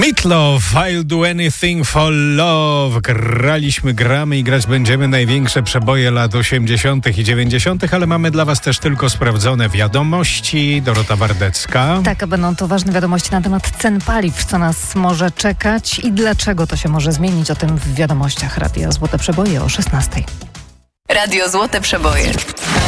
Meatloaf, I'll do anything for love. Gramy i grać będziemy największe przeboje lat 80. i 90., ale mamy dla was też tylko sprawdzone wiadomości. Dorota Wardecka. Tak, a będą to ważne wiadomości na temat cen paliw, co nas może czekać i dlaczego to się może zmienić. O tym w wiadomościach Radio Złote Przeboje o 16:00. Radio Złote Przeboje.